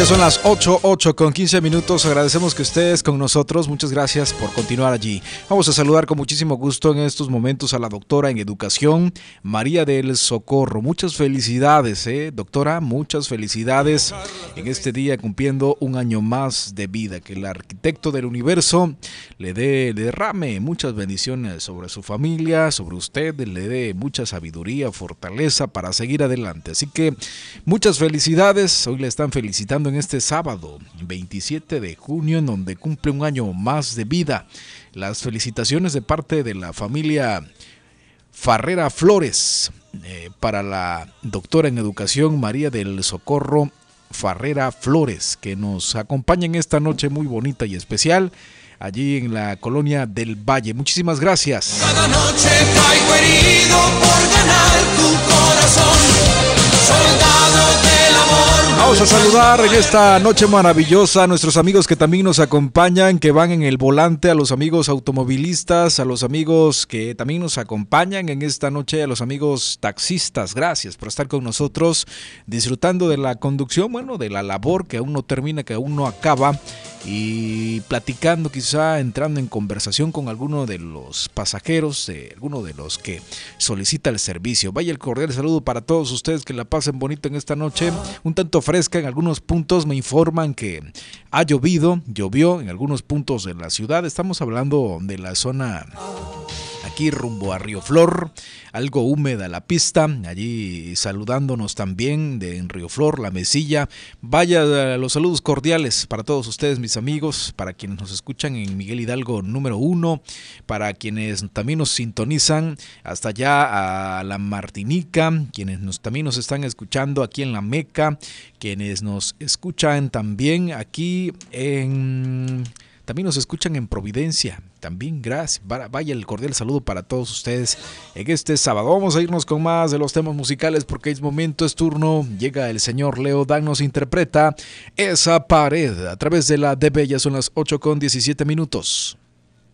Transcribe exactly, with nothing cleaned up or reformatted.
Gracias, son las ocho, ocho con quince minutos. Agradecemos que estés con nosotros. Muchas gracias por continuar allí. Vamos a saludar con muchísimo gusto en estos momentos a la doctora en educación, María del Socorro. Muchas felicidades, ¿eh? Doctora, muchas felicidades en este día cumpliendo un año más de vida. Que el arquitecto del universo le dé, le derrame muchas bendiciones sobre su familia, sobre usted, le dé mucha sabiduría, fortaleza para seguir adelante. Así que muchas felicidades. Hoy le están felicitando en este sábado veintisiete de junio, en donde cumple un año más de vida. Las felicitaciones de parte de la familia Farrera Flores eh, para la doctora en educación María del Socorro Farrera Flores, que nos acompaña en esta noche muy bonita y especial allí en la colonia del Valle. Muchísimas gracias. Cada noche caigo herido por ganar tu corazón, soldado del amor. Vamos a saludar en esta noche maravillosa a nuestros amigos que también nos acompañan, que van en el volante, a los amigos automovilistas, a los amigos que también nos acompañan en esta noche, a los amigos taxistas. Gracias por estar con nosotros, disfrutando de la conducción, bueno, de la labor que aún no termina, que aún no acaba, y platicando, quizá entrando en conversación con alguno de los pasajeros, de alguno de los que solicita el servicio. Vaya el cordial saludo para todos ustedes, que la pasen bonito en esta noche, un tanto fresca en algunos puntos. Me informan que ha llovido, llovió en algunos puntos de la ciudad. Estamos hablando de la zona aquí rumbo a Río Flor, algo húmeda la pista, allí saludándonos también de en Río Flor, La Mesilla. Vaya los saludos cordiales para todos ustedes, mis amigos, para quienes nos escuchan en Miguel Hidalgo número uno, para quienes también nos sintonizan hasta allá a la Martinica, quienes nos, también nos están escuchando aquí en La Meca, quienes nos escuchan también aquí en... También nos escuchan en Providencia. También gracias. Vaya el cordial saludo para todos ustedes en este sábado. Vamos a irnos con más de los temas musicales porque es momento, es turno. Llega el señor Leo Dan, nos interpreta Esa Pared a través de la D B. Ya son las ocho con diecisiete minutos.